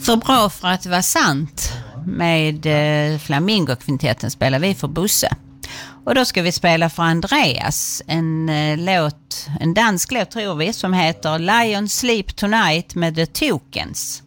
För bra för att vara sant med Flamingokvintetten spelar vi för Bosse. Och då ska vi spela för Andreas en dansk låt tror vi som heter Lion Sleep Tonight med The Tokens.